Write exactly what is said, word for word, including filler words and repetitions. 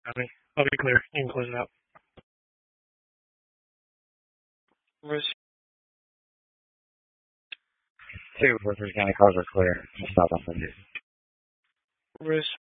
Copy. I'll be clear. You can close it out. Res- Two, Berkeley County cars are clear. Stop on Sunday. res-